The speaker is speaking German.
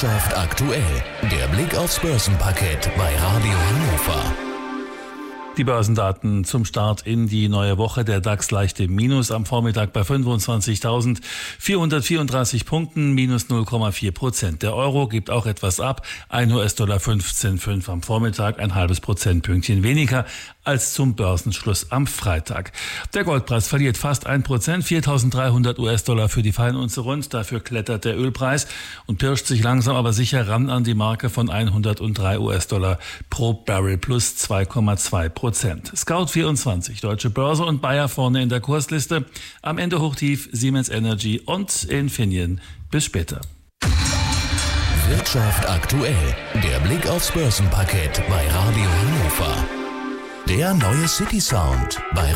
Wirtschaft aktuell. Der Blick aufs Börsenparkett bei Radio Hannover. Die Börsendaten zum Start in die neue Woche. Der DAX leicht im Minus am Vormittag bei 25.434 Punkten, minus 0,4%. Der Euro gibt auch etwas ab, $1 15,5 am Vormittag, ein halbes Prozentpünktchen weniger als zum Börsenschluss am Freitag. Der Goldpreis verliert fast 1%, $4.300 für die Feinunze rund. Dafür klettert der Ölpreis und pirscht sich langsam aber sicher ran an die Marke von $103 pro Barrel plus 2,2%. Scout24, Deutsche Börse und Bayer vorne in der Kursliste. Am Ende hochtief Siemens Energy und Infineon. Bis später. Wirtschaft aktuell. Der Blick aufs Börsenparkett bei Radio Hannover. Der neue City Sound bei